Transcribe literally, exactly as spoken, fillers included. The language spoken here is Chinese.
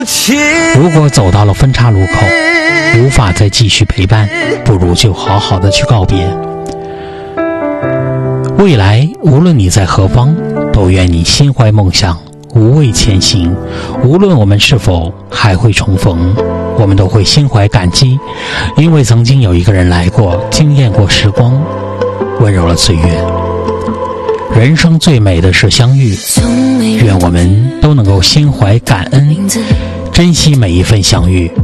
如果走到了分岔路口，无法再继续陪伴，不如就好好的去告别。未来无论你在何方，都愿你心怀梦想，无畏前行。无论我们是否还会重逢，我们都会心怀感激，因为曾经有一个人来过，惊艳过时光，温柔了岁月。人生最美的是相遇，愿我们都能够心怀感恩，珍惜每一份相遇。